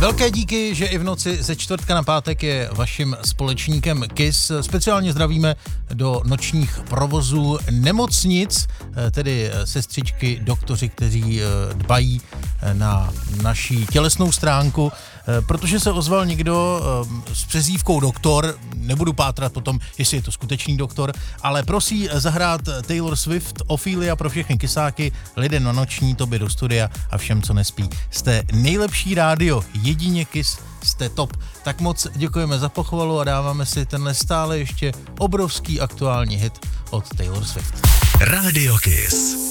Velké díky, že i v noci ze čtvrtka na pátek je vaším společníkem KISS. Speciálně zdravíme do nočních provozů nemocnic, tedy sestřičky, doktoři, kteří dbají na naší tělesnou stránku, protože se ozval někdo s přezdívkou doktor, nebudu pátrat potom, jestli je to skutečný doktor, ale prosí zahrát Taylor Swift, Ophelia pro všechny kysáky, lidem na noční, tobě do studia a všem, co nespí. Jste nejlepší rádio, jedině KISS, jste top. Tak moc děkujeme za pochvalu a dáváme si tenhle stále ještě obrovský aktuální hit od Taylor Swift. Rádio KISS.